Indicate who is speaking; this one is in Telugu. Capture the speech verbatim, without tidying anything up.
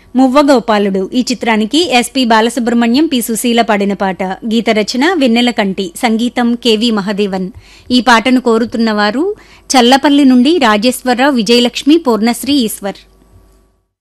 Speaker 1: మువ్వగోపాలుడు ఈ చిత్రానికి ఎస్పి బాలసుబ్రహ్మణ్యం, పి సుశీల పాడిన పాట. గీత రచన వెన్నెలకంటి, సంగీతం కెవి మహదేవన్. ఈ పాటను కోరుతున్నవారు చల్లపల్లి నుండి రాజేశ్వరరావు, విజయలక్ష్మి, పూర్ణశ్రీ, ఈశ్వర్.